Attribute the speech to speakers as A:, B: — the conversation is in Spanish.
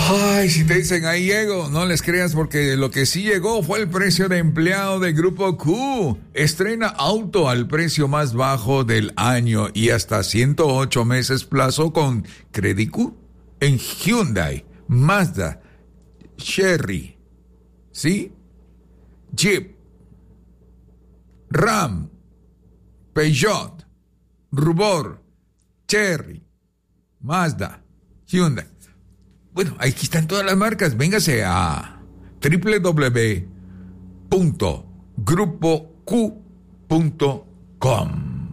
A: Ay, si te dicen ahí llego, no les creas porque lo que sí llegó fue el precio de empleado de Grupo Q. Estrena auto al precio más bajo del año y hasta 108 meses plazo con Credicu en Hyundai, Mazda, Chery, ¿sí? Jeep, Ram, Peugeot, Rubor, Chery, Mazda, Hyundai. Bueno, aquí están todas las marcas. Véngase a www.grupoq.com.